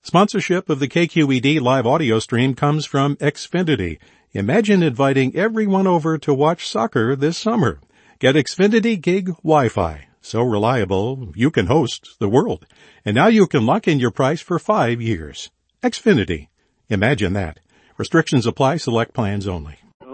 Sponsorship of the KQED live audio stream comes from Xfinity. Imagine inviting everyone over to watch soccer this summer. Get Xfinity Gig Wi-Fi. So reliable, you can host the world. And now you can lock in your price for 5 years. Xfinity. Imagine that. Restrictions apply. Select plans only.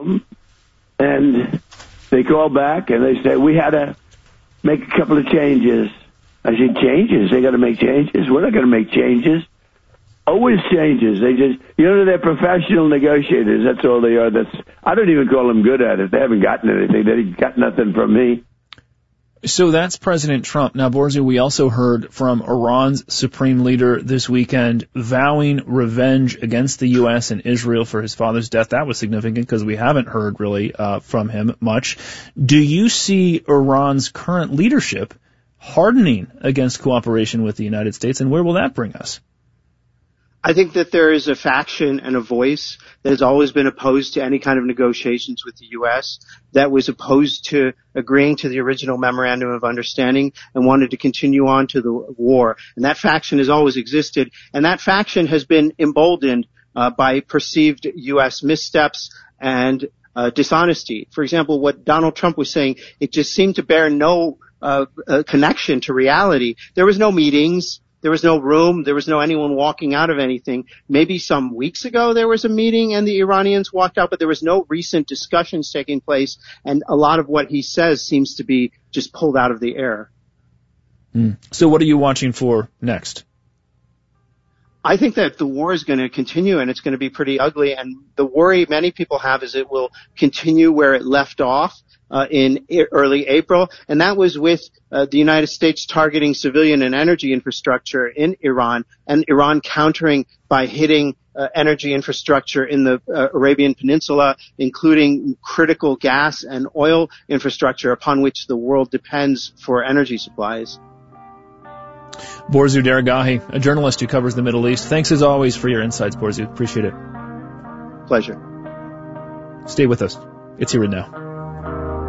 And they call back and they say, we had to make a couple of changes. I said, changes? They got to make changes? We're not going to make changes. Always changes. They just, they're professional negotiators. That's all they are. I don't even call them good at it. They haven't gotten anything. They got nothing from me. So that's President Trump. Now, Borzoi, we also heard from Iran's supreme leader this weekend vowing revenge against the U.S. and Israel for his father's death. That was significant because we haven't heard really from him much. Do you see Iran's current leadership hardening against cooperation with the United States, and where will that bring us? I think that there is a faction and a voice that has always been opposed to any kind of negotiations with the U.S., that was opposed to agreeing to the original memorandum of understanding and wanted to continue on to the war. And that faction has always existed, and that faction has been emboldened by perceived U.S. missteps and dishonesty. For example, what Donald Trump was saying, it just seemed to bear no connection to reality. There was no meetings. There was no room. There was no anyone walking out of anything. Maybe some weeks ago there was a meeting and the Iranians walked out, but there was no recent discussions taking place. And a lot of what he says seems to be just pulled out of the air. So what are you watching for next? I think that the war is going to continue and it's going to be pretty ugly. And the worry many people have is it will continue where it left off in early April. And that was with the United States targeting civilian and energy infrastructure in Iran, and Iran countering by hitting energy infrastructure in the Arabian Peninsula, including critical gas and oil infrastructure upon which the world depends for energy supplies. Borzoi Daragahi, a journalist who covers the Middle East. Thanks as always for your insights, Borzoi. Appreciate it. Pleasure. Stay with us. It's Here and Now.